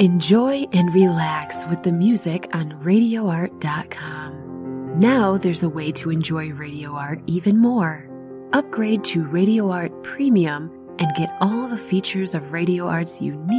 Enjoy and relax with the music on RadioArt.com. Now there's a way to enjoy Radio Art even more. Upgrade to Radio Art Premium and get all the features of Radio Art's unique